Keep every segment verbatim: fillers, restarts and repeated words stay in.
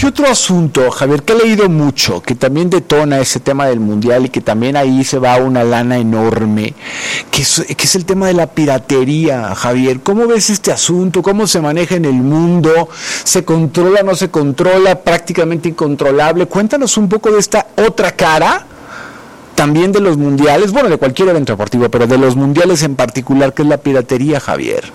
hay otro asunto, Javier, que he leído mucho, que también detona ese tema del mundial y que también ahí se va una lana enorme, que es, que es el tema de la piratería, Javier. ¿Cómo ves este asunto? ¿Cómo se maneja en el mundo? ¿Se controla, no se controla? ¿Prácticamente incontrolable? Cuéntanos un poco de esta otra cara también de los mundiales, bueno, de cualquier evento deportivo, pero de los mundiales en particular, que es la piratería, Javier.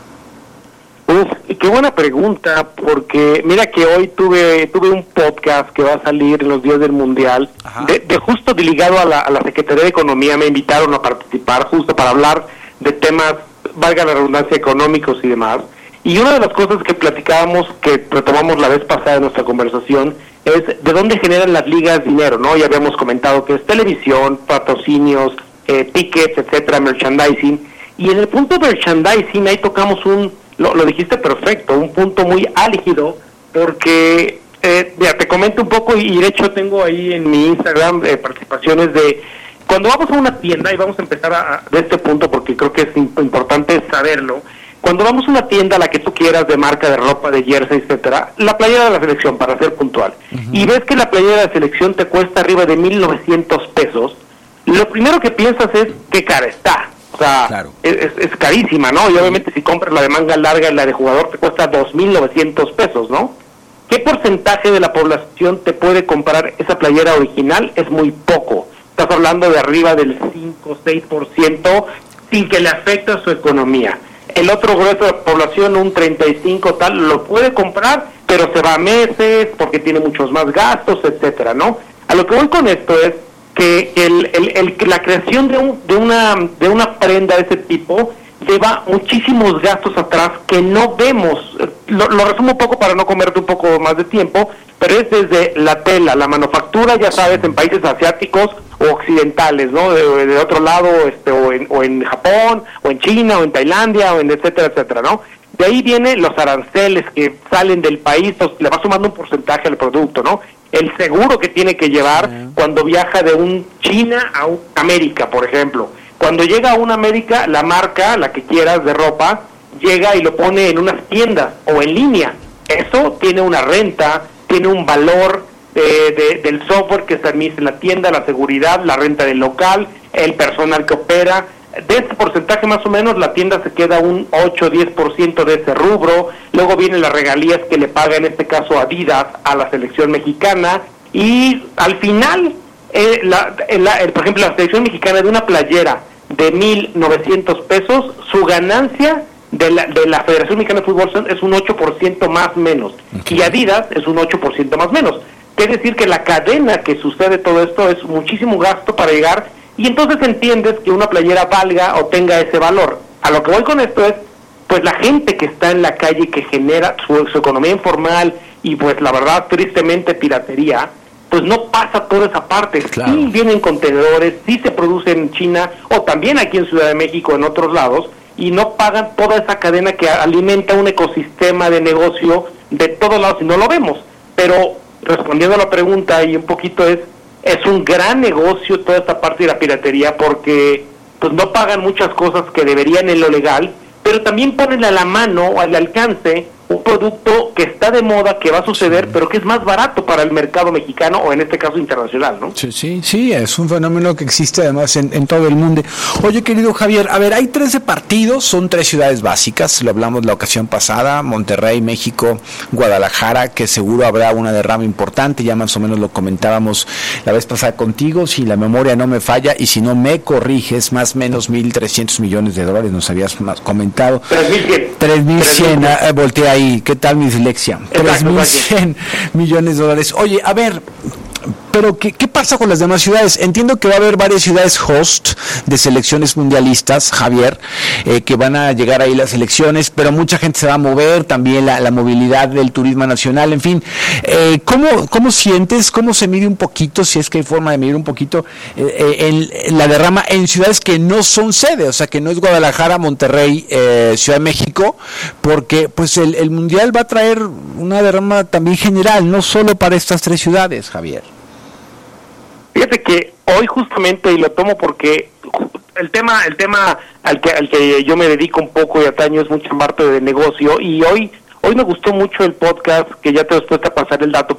Uf, qué buena pregunta, porque mira que hoy tuve tuve un podcast que va a salir en los días del Mundial, de, de justo ligado a la, a la Secretaría de Economía. Me invitaron a participar justo para hablar de temas, valga la redundancia, económicos y demás. Y una de las cosas que platicábamos, que retomamos la vez pasada en nuestra conversación, es de dónde generan las ligas dinero, ¿no? Ya habíamos comentado que es televisión, patrocinios, eh, tickets, etcétera, merchandising. Y en el punto de merchandising ahí tocamos un... Lo, lo dijiste perfecto, un punto muy álgido, porque, eh, mira, te comento un poco, y de hecho tengo ahí en mi Instagram eh, participaciones de, cuando vamos a una tienda, y vamos a empezar a, a, de este punto porque creo que es imp- importante saberlo, cuando vamos a una tienda, la que tú quieras, de marca, de ropa, de jersey, etcétera, la playera de la selección, para ser puntual, uh-huh. y ves que la playera de la selección te cuesta arriba de mil novecientos pesos, lo primero que piensas es, qué cara está. O sea, claro. es, es carísima, ¿no? Y obviamente si compras la de manga larga y la de jugador te cuesta dos mil novecientos pesos, ¿no? ¿Qué porcentaje de la población te puede comprar esa playera original? Es muy poco. Estás hablando de arriba del cinco o seis por ciento sin que le afecte a su economía. El otro grueso de la población, un treinta y cinco tal, lo puede comprar, pero se va a meses porque tiene muchos más gastos, etcétera, ¿no? A lo que voy con esto es que el, el, el, la creación de, un, de, una, de una prenda de ese tipo lleva muchísimos gastos atrás que no vemos. Lo, lo resumo un poco para no comerte un poco más de tiempo, pero es desde la tela, la manufactura, ya sabes, en países asiáticos o occidentales, ¿no? De, de otro lado, este, o, en, o en Japón, o en China, o en Tailandia, o en etcétera, etcétera, ¿no? De ahí vienen los aranceles que salen del país, pues, le va sumando un porcentaje al producto, ¿no? El seguro que tiene que llevar sí. cuando viaja de un China a un América, por ejemplo. Cuando llega a una América, la marca, la que quieras de ropa, llega y lo pone en unas tiendas o en línea. Eso tiene una renta, tiene un valor de, de, del software que se administra en la tienda, la seguridad, la renta del local, el personal que opera. De este porcentaje más o menos la tienda se queda un ocho o diez por ciento de ese rubro. Luego vienen las regalías que le paga en este caso Adidas a la selección mexicana, y al final eh, la, la, el, por ejemplo la selección mexicana de una playera de mil novecientos pesos, su ganancia de la, de la Federación Mexicana de Fútbol es un ocho por ciento más menos, okay. y Adidas es un ocho por ciento más menos. Quiere decir que la cadena que sucede todo esto es muchísimo gasto para llegar, y entonces entiendes que una playera valga o tenga ese valor. A lo que voy con esto es, pues la gente que está en la calle, que genera su, su economía informal, y pues la verdad, tristemente, piratería, pues no pasa toda esa parte. Claro. Sí vienen contenedores, sí se produce en China, o también aquí en Ciudad de México, en otros lados, y no pagan toda esa cadena que alimenta un ecosistema de negocio de todos lados, y no lo vemos. Pero, respondiendo a la pregunta, y un poquito es, es un gran negocio toda esta parte de la piratería, porque pues no pagan muchas cosas que deberían en lo legal, pero también ponen a la mano, al alcance, un producto que está de moda, que va a suceder, sí. pero que es más barato para el mercado mexicano, o en este caso internacional, ¿no? Sí, sí, sí, es un fenómeno que existe además en, en todo el mundo. Oye, querido Javier, a ver, hay trece partidos, son tres ciudades básicas, lo hablamos la ocasión pasada, Monterrey, México, Guadalajara, que seguro habrá una derrama importante, ya más o menos lo comentábamos la vez pasada contigo, si la memoria no me falla, y si no me corriges, más o menos mil trescientos millones de dólares, nos habías comentado. tres mil cien. tres mil cien, eh, voltea ahí. ¿Qué tal mi dislexia? tres mil cien millones de dólares. Oye, a ver, pero ¿qué, ¿qué pasa con las demás ciudades? Entiendo que va a haber varias ciudades host de selecciones mundialistas, Javier, eh, que van a llegar ahí las elecciones, pero mucha gente se va a mover, también la, la movilidad del turismo nacional, en fin. Eh, ¿cómo, ¿Cómo sientes, cómo se mide un poquito, si es que hay forma de medir un poquito, eh, en, en la derrama en ciudades que no son sede, o sea, que no es Guadalajara, Monterrey, eh, Ciudad de México, porque pues el, el Mundial va a traer una derrama también general, no solo para estas tres ciudades, Javier? Fíjate que hoy justamente, y lo tomo porque el tema el tema al que al que yo me dedico un poco y ataño es mucha parte de negocio, y hoy hoy me gustó mucho el podcast, que ya te después te pasaré el dato,